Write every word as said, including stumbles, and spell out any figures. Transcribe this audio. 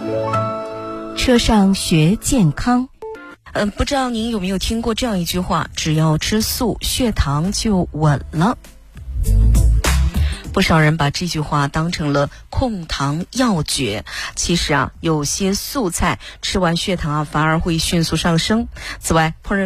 车上学健康。 嗯，不知道您有没有听过这样一句话，只要吃素，血糖就稳了。不少人把这句话当成了控糖要诀，其实啊，有些素菜吃完血糖啊反而会迅速上升。此外，烹饪